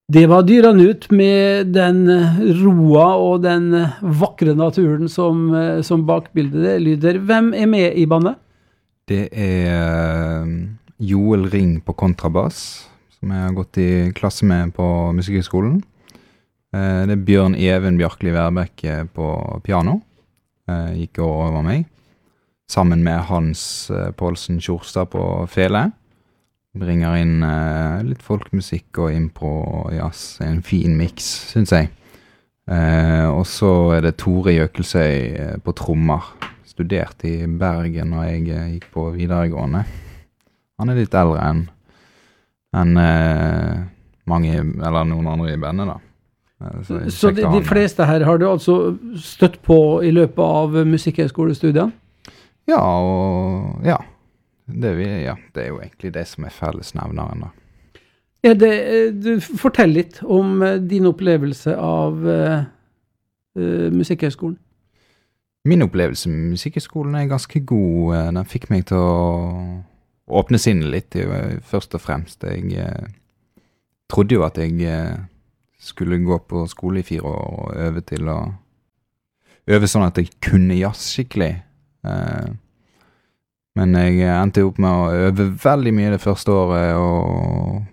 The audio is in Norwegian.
Det var dyrene ut med den roa og den vakre naturen som bakbildet det lyder. Hvem med I bandet? Det Joel Ring på kontrabass, som jeg har gått I klasse med på Musikkhøgskolen. Det Bjørn Even Bjarkli Værbekk på piano, gikk over meg, sammen med Hans Paulsen Kjorstad på fele. Bringer inn litt folkmusikk og impro og jazz, en fin mix, synes jeg. Og så det Tore Jøkelsøy på trommer, studert I Bergen når jeg gikk på videregående. Han litt eldre enn mange, eller noen andre I bandet da. Så de fleste her har du altså støtt på I løpet av musikkhøgskolestudiene? Ja. Det jo egentlig det som fellesnevneren da. Du fortell litt om din opplevelse av musikkhøgskolen. Min opplevelse med musikkhøgskolen ganske god. Den fikk meg til å åpne sinnet litt, først og fremst. Jeg trodde jo at jeg skulle gå på skole I 4 år og øve sånn at jeg kunne jazz skikkelig. Men jeg endte opp med å øve veldig mye det første året, og